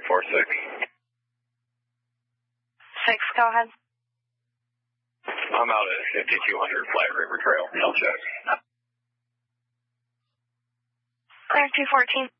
6, go ahead. I'm out at 5200 Flat River Trail. I'll check. Clear 214.